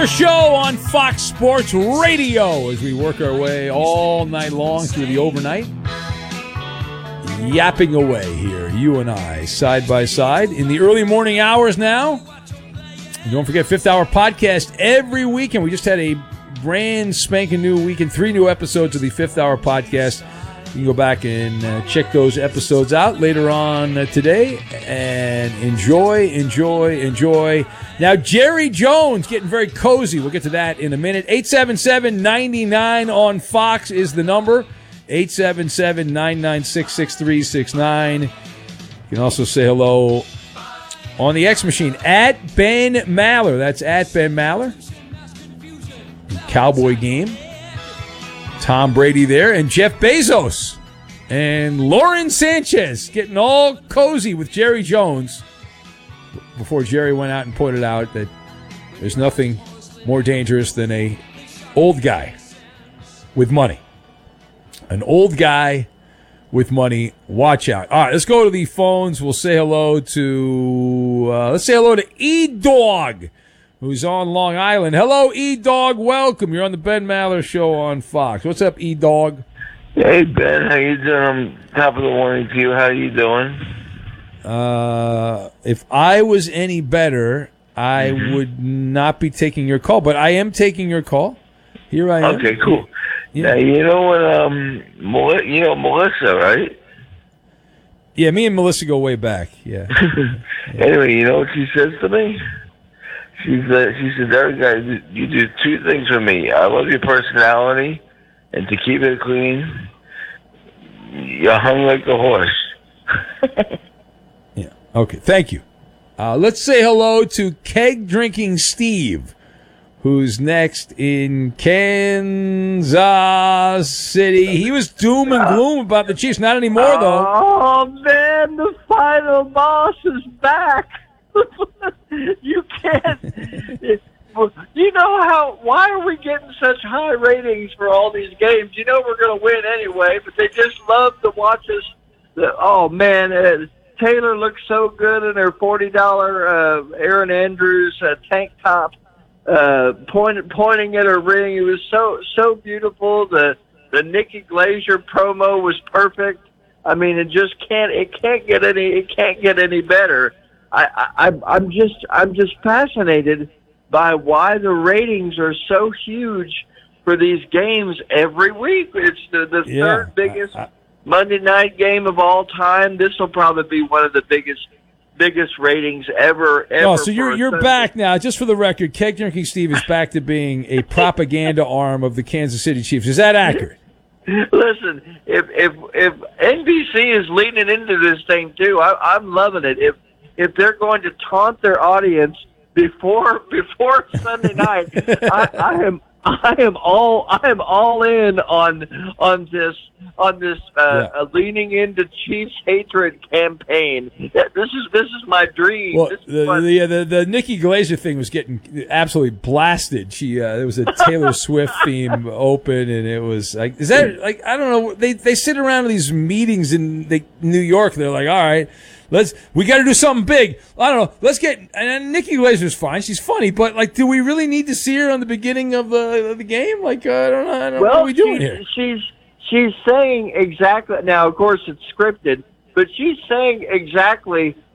Show on Fox Sports Radio as we work our way all night long through the overnight. Yapping away here, you and I, side by side in the early morning hours now. And don't forget, Fifth Hour Podcast every weekend. We just had a brand spanking new weekend, 3 new episodes of the Fifth Hour Podcast. You can go back and check those episodes out later on today and enjoy. Now, Jerry Jones getting very cozy. We'll get to that in a minute. 877-99 on Fox is the number. 877-996-6369. You can also say hello on the X Machine at Ben Maller. That's at Ben Maller. Cowboy game. Tom Brady there, and Jeff Bezos and Lauren Sanchez getting all cozy with Jerry Jones before Jerry went out and pointed out that there's nothing more dangerous than a old guy with money. An old guy with money. Watch out. All right, let's go to the phones. We'll say hello to E-Dog, who's on Long Island. Hello, E-Dog. Welcome. You're on the Ben Maller Show on Fox. What's up, E-Dog? Hey, Ben. How you doing? Top of the morning to you. How you doing? If I was any better, I would not be taking your call, but I am taking your call. Here I am. Okay, cool. Yeah. Now, you know what, Melissa, right? Yeah, me and Melissa go way back. Yeah. Anyway, you know what she says to me? She said, Derek, guys, you do 2 things for me. I love your personality, and to keep it clean, you're hung like a horse. Yeah. Okay. Thank you. Let's say hello to Keg Drinking Steve, who's next in Kansas City. He was doom and gloom about the Chiefs. Not anymore, though. Oh, man, the final boss is back. You can't. You know why are we getting such high ratings for all these games? You know we're going to win anyway, but they just love to watch us. Oh, man, Taylor looks so good in her $40 Aaron Andrews tank top, pointing at her ring. It was so beautiful. The Nikki Glaser promo was perfect. I mean, it can't get any better. I'm just fascinated by why the ratings are so huge for these games every week. It's the third biggest Monday night game of all time. This will probably be one of the biggest ratings ever. Oh, so you're back now. Just for the record, Keg Drinking Steve is back to being a propaganda arm of the Kansas City Chiefs. Is that accurate? Listen, if NBC is leaning into this thing too, I'm loving it. If they're going to taunt their audience before Sunday night, I am all in on this leaning into Chiefs hatred campaign. This is my dream. Well, the Nikki Glaser thing was getting absolutely blasted. There was a Taylor Swift theme open, and it was like, is that like, I don't know. They sit around in these meetings in New York. They're like, all right, we got to do something big. I don't know. Let's get, and Nikki Glaser's fine. She's funny, but like, do we really need to see her on the beginning of the game? Like, I don't know. What are we doing here? She's saying exactly, now of course it's scripted, but she's saying exactly